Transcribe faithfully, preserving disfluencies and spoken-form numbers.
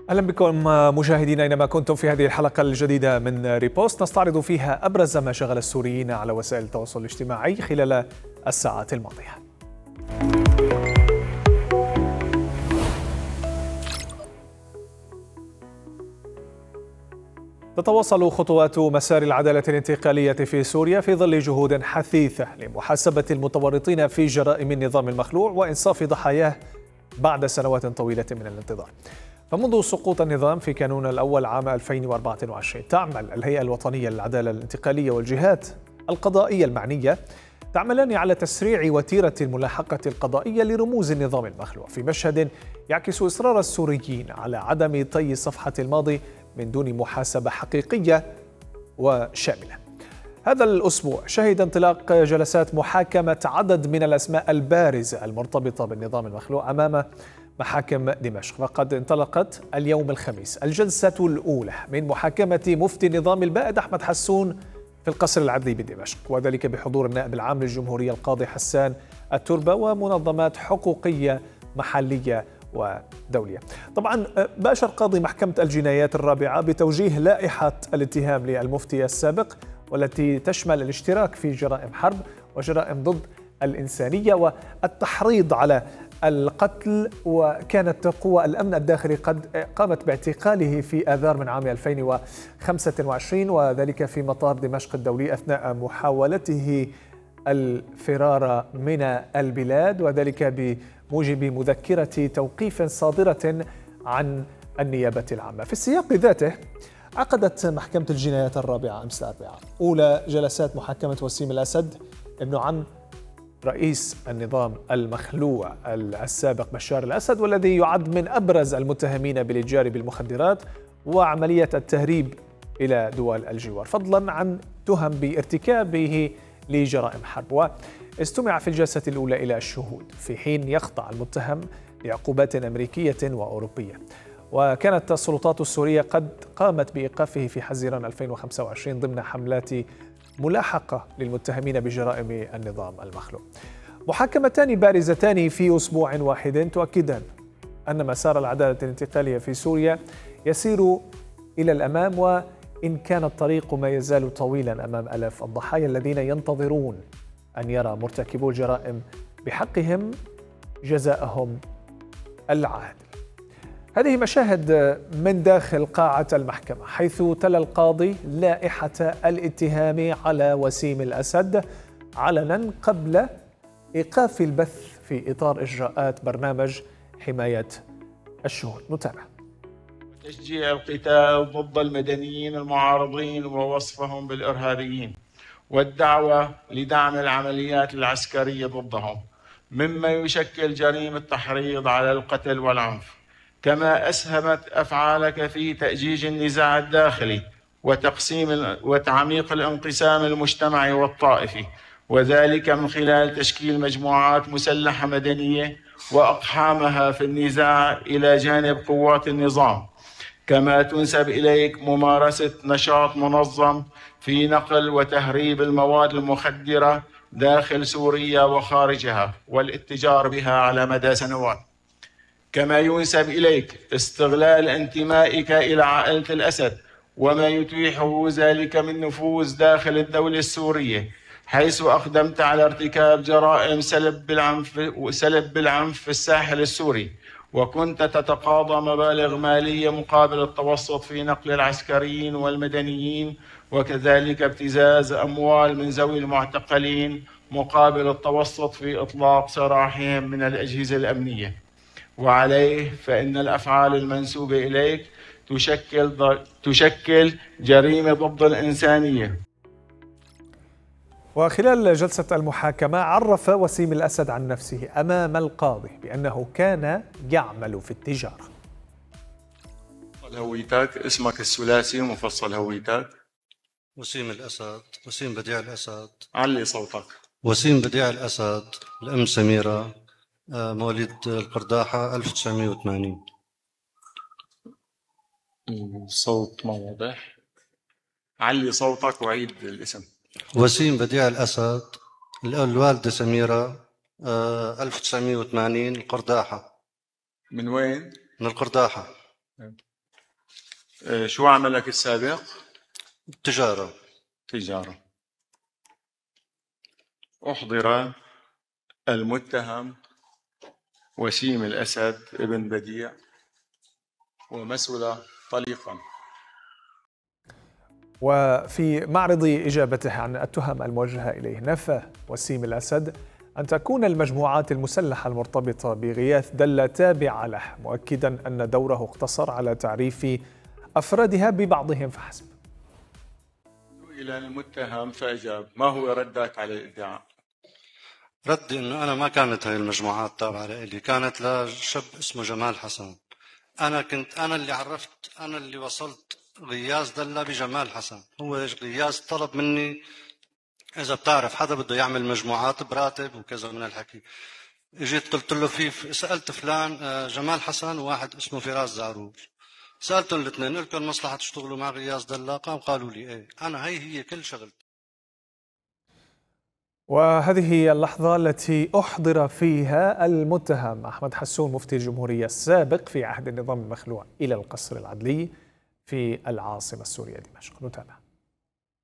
أهلا بكم مشاهدينا أينما كنتم في هذه الحلقة الجديدة من ريبوست نستعرض فيها أبرز ما شغل السوريين على وسائل التواصل الاجتماعي خلال الساعات الماضية. تتواصل خطوات مسار العدالة الانتقالية في سوريا في ظل جهود حثيثة لمحاسبة المتورطين في جرائم النظام المخلوع وإنصاف ضحاياه بعد سنوات طويلة من الانتظار. فمنذ سقوط النظام في كانون الأول عام ألفين وأربعة وعشرين تعمل الهيئة الوطنية للعدالة الانتقالية والجهات القضائية المعنية تعملان على تسريع وتيرة الملاحقة القضائية لرموز النظام المخلوع في مشهد يعكس إصرار السوريين على عدم طي صفحة الماضي من دون محاسبة حقيقية وشاملة. هذا الأسبوع شهد انطلاق جلسات محاكمة عدد من الأسماء البارزة المرتبطة بالنظام المخلوع أمام محاكم دمشق، وقد انطلقت اليوم الخميس الجلسة الأولى من محاكمة مفتي النظام البائد أحمد حسون في القصر العدلي بدمشق، وذلك بحضور النائب العام للجمهورية القاضي حسان التربة ومنظمات حقوقية محلية ودولية. طبعا باشر قاضي محكمة الجنايات الرابعة بتوجيه لائحة الاتهام للمفتي السابق والتي تشمل الاشتراك في جرائم حرب وجرائم ضد الإنسانية والتحريض على القتل، وكانت قوى الأمن الداخلي قد قامت باعتقاله في آذار من عام ألفين وخمسة وعشرين وذلك في مطار دمشق الدولي أثناء محاولته الفرار من البلاد، وذلك بموجب مذكرة توقيف صادرة عن النيابة العامة. في السياق ذاته عقدت محكمة الجنايات الرابعة أمس الأربعاء أولى جلسات محاكمة وسيم الأسد ابن عم رئيس النظام المخلوع السابق بشار الأسد، والذي يعد من أبرز المتهمين بالإتجار بالمخدرات وعملية التهريب إلى دول الجوار، فضلا عن تهم بارتكابه لجرائم حرب. واستمع في الجلسة الأولى إلى الشهود في حين يخضع المتهم لعقوبات أمريكية وأوروبية. وكانت السلطات السورية قد قامت بإيقافه في حزيران ألفين وخمسة وعشرين ضمن حملات ملاحقة للمتهمين بجرائم النظام المخلوع. محاكمتان بارزتان في أسبوع واحد تؤكدان أن مسار العدالة الانتقالية في سوريا يسير إلى الأمام، وإن كان الطريق ما يزال طويلا أمام آلاف الضحايا الذين ينتظرون أن يرى مرتكبو الجرائم بحقهم جزاءهم العادل. هذه مشاهد من داخل قاعة المحكمة حيث تلا القاضي لائحة الاتهام على وسيم الأسد علنا قبل إيقاف البث في إطار إجراءات برنامج حماية الشهود. نتابع. تشجيع القتال ضد المدنيين المعارضين ووصفهم بالإرهابيين والدعوة لدعم العمليات العسكرية ضدهم، مما يشكل جريمة تحريض على القتل والعنف. كما أسهمت أفعالك في تأجيج النزاع الداخلي وتقسيم وتعميق الانقسام المجتمعي والطائفي، وذلك من خلال تشكيل مجموعات مسلحة مدنية وأقحامها في النزاع إلى جانب قوات النظام. كما تنسب إليك ممارسة نشاط منظم في نقل وتهريب المواد المخدرة داخل سوريا وخارجها والاتجار بها على مدى سنوات. كما ينسب إليك استغلال انتمائك إلى عائلة الأسد وما يتيحه ذلك من نفوذ داخل الدولة السورية، حيث أقدمت على ارتكاب جرائم سلب بالعنف وسلب بالعنف في الساحل السوري، وكنت تتقاضى مبالغ مالية مقابل التوسط في نقل العسكريين والمدنيين، وكذلك ابتزاز أموال من ذوي المعتقلين مقابل التوسط في إطلاق سراحهم من الأجهزة الأمنية. وعليه فإن الأفعال المنسوبة إليك تشكل تشكل جريمة ضد الإنسانية. وخلال جلسة المحاكمة عرف وسيم الأسد عن نفسه أمام القاضي بأنه كان يعمل في التجارة. هويتك، اسمك الثلاثي ومفصل هويتك. وسيم الأسد، وسيم بديع الأسد. علي صوتك. وسيم بديع الأسد، الأم سميرة، مواليد القرداحة ألف وتسعمائة وثمانين. الصوت ما واضح. علي صوتك وعيد الاسم. وسيم بديع الأسد، الوالدة سميرة، ألف وتسعمائة وثمانين، القرداحة. من وين؟ من القرداحة. آه، شو عملك السابق؟ تجارة. تجارة. أحضر المتهم وسيم الأسد ابن بديع ومسؤول طليقا. وفي معرض إجابته عن التهم الموجهة إليه، نفى وسيم الأسد أن تكون المجموعات المسلحة المرتبطة بغياث دلة تابعة له، مؤكدا أن دوره اقتصر على تعريف أفرادها ببعضهم فحسب. سئل المتهم فأجاب، ما هو ردك على الادعاء؟ ردي انه انا ما كانت هاي المجموعات تابعة لإلي، كانت لشاب اسمه جمال حسن. انا كنت انا اللي عرفت، انا اللي وصلت غياث دلة بجمال حسن. هو غياث طلب مني اذا بتعرف حدا بده يعمل مجموعات براتب وكذا من الحكي. اجيت قلت له في سألت فلان جمال حسن وواحد اسمه فراس زعرور، سألتهم الاثنين قلت لكم مصلحة تشتغلوا مع غياث دلة؟ قام قالوا لي ايه. انا هي هي كل شغلتي. وهذه هي اللحظة التي أحضر فيها المتهم أحمد حسون مفتي الجمهورية السابق في عهد النظام المخلوع إلى القصر العدلي في العاصمة السورية دمشق. نتابع.